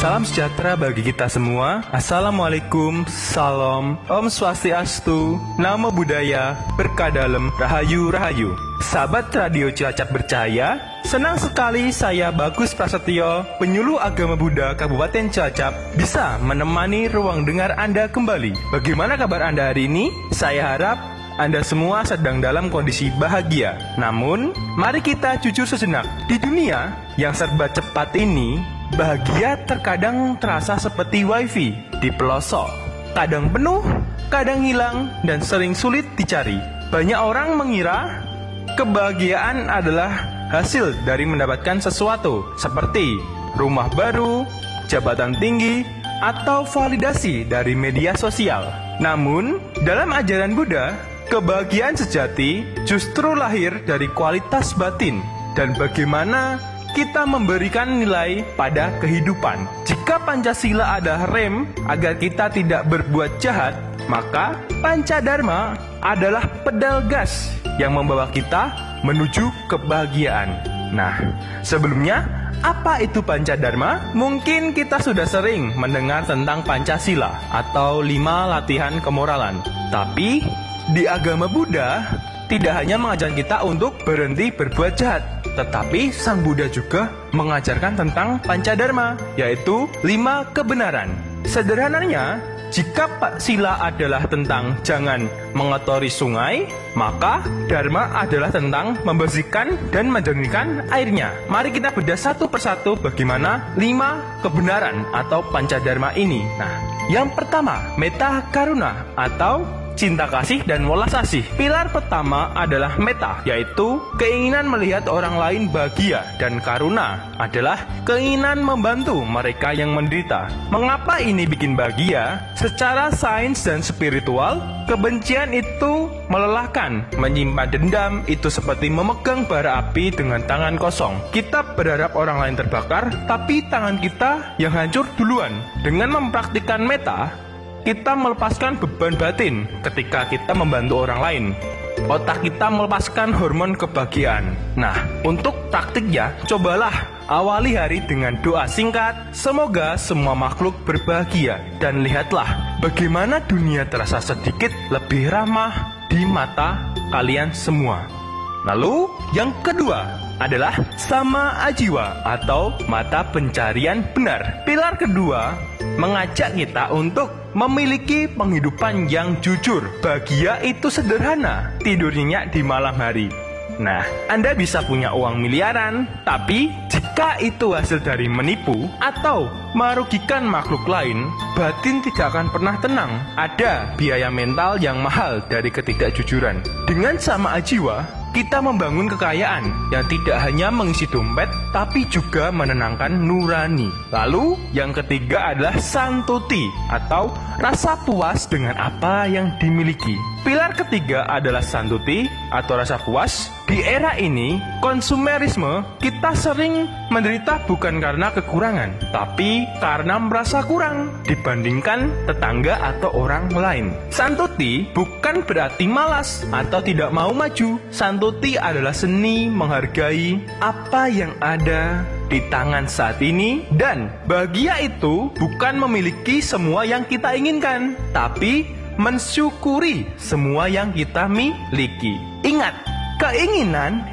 Salam sejahtera bagi kita semua. Assalamualaikum, salam, Om Swastiastu, Namo Buddhaya, Berkah Dalem, Rahayu Rahayu. Sahabat Radio Cilacap Bercahaya, senang sekali saya Bagus Prasetyo, penyuluh agama Buddha Kabupaten Cilacap, bisa menemani ruang dengar Anda kembali. Bagaimana kabar Anda hari ini? Saya harap Anda semua sedang dalam kondisi bahagia. Namun, mari kita jujur sejenak. Di dunia yang serba cepat ini, bahagia terkadang terasa seperti wifi di pelosok. Kadang penuh, kadang hilang, dan sering sulit dicari. Banyak orang mengira kebahagiaan adalah hasil dari mendapatkan sesuatu seperti rumah baru, jabatan tinggi, atau validasi dari media sosial. Namun, dalam ajaran Buddha, kebahagiaan sejati justru lahir dari kualitas batin dan bagaimana kita memberikan nilai pada kehidupan. Jika Pancasila adalah rem agar kita tidak berbuat jahat, maka Pancadharma adalah pedal gas yang membawa kita menuju kebahagiaan. Nah, sebelumnya, apa itu Pancadharma? Mungkin kita sudah sering mendengar tentang Pancasila atau 5 latihan kemoralan. Tapi, di agama Buddha, tidak hanya mengajarkan kita untuk berhenti berbuat jahat, tetapi Sang Buddha juga mengajarkan tentang Pancadharma, yaitu 5 kebenaran. Sederhananya, jika sila adalah tentang jangan mengotori sungai, maka Dharma adalah tentang membersihkan dan menjernihkan airnya. Mari kita bedah satu persatu bagaimana 5 kebenaran atau Pancadharma ini. Nah, yang pertama, metta karuna atau cinta kasih dan welas asih. Pilar pertama adalah metta, yaitu keinginan melihat orang lain bahagia, dan karuna adalah keinginan membantu mereka yang menderita. Mengapa ini bikin bahagia? Secara sains dan spiritual, kebencian itu melelahkan. Menyimpan dendam itu seperti memegang bara api dengan tangan kosong. Kita berharap orang lain terbakar, tapi tangan kita yang hancur duluan. Dengan mempraktikkan metta, kita melepaskan beban batin ketika kita membantu orang lain. Otak kita melepaskan hormon kebahagiaan. Nah, untuk praktiknya, cobalah awali hari dengan doa singkat. Semoga semua makhluk berbahagia. Dan lihatlah bagaimana dunia terasa sedikit lebih ramah di mata kalian semua. Lalu, yang kedua adalah sama ajiwa atau mata pencarian benar. Pilar kedua mengajak kita untuk memiliki penghidupan yang jujur. Bahagia itu sederhana, tidur nyenyak di malam hari. Nah, Anda bisa punya uang miliaran, tapi jika itu hasil dari menipu atau merugikan makhluk lain, batin tidak akan pernah tenang. Ada biaya mental yang mahal dari ketidakjujuran. Dengan sama ajiwa, kita membangun kekayaan yang tidak hanya mengisi dompet, tapi juga menenangkan nurani. Lalu, yang ketiga adalah santuti atau rasa puas dengan apa yang dimiliki. Pilar ketiga adalah santuti atau rasa puas. Di era ini, konsumerisme, kita sering menderita bukan karena kekurangan, tapi karena merasa kurang dibandingkan tetangga atau orang lain. Santuti bukan berarti malas atau tidak mau maju. Santuti adalah seni menghargai apa yang ada di tangan saat ini, dan bahagia itu bukan memiliki semua yang kita inginkan, tapi mensyukuri semua yang kita miliki. Ingat, keinginan